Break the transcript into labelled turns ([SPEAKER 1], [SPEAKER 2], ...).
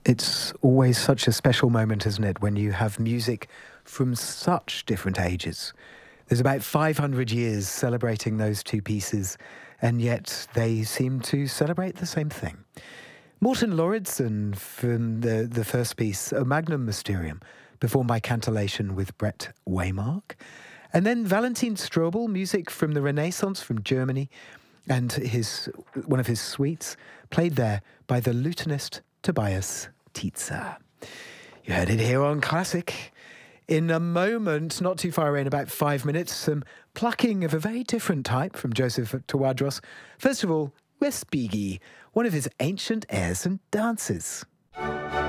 [SPEAKER 1] It's always such a special moment, isn't it, when you have music from such different ages. There's about 500 years celebrating those two pieces, and yet they seem to celebrate the same thing. Morten Lauridsen from the first piece, O Magnum Mysterium, performed by Cantillation with Brett Waymark. And then Valentin Strobel, music from the Renaissance from Germany, and one of his suites, played there by the lutenist Tobias Tietze. You heard it here on Classic. In a moment, not too far away, in about 5 minutes, some plucking of a very different type from Joseph Tawadros. First of all, Respighi, one of his ancient airs and dances.